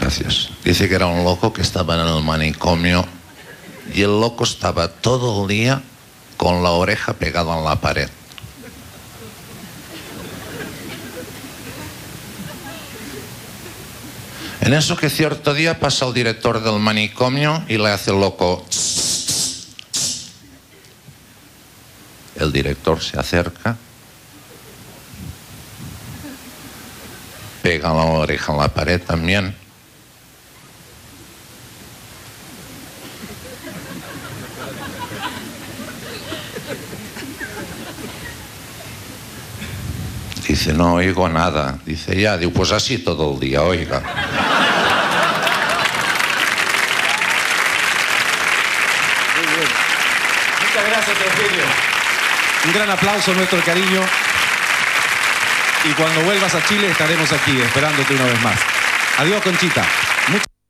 Gracias. Dice que era un loco que estaba en el manicomio y el loco estaba todo el día con la oreja pegada en la pared. En eso que cierto día pasa el director del manicomio y le hace el loco. El director se acerca, pega la oreja en la pared también. Dice, no oigo nada. Dice, ya, digo, pues así todo el día, oiga. Muy bien. Muchas gracias, Eugenio. Un gran aplauso, nuestro cariño. Y cuando vuelvas a Chile estaremos aquí esperándote una vez más. Adiós, Conchita.